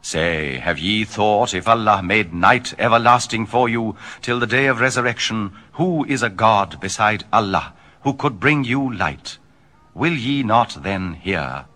Say, have ye thought, if Allah made night everlasting for you till the day of resurrection, who is a God beside Allah, who could bring you light? Will ye not then hear?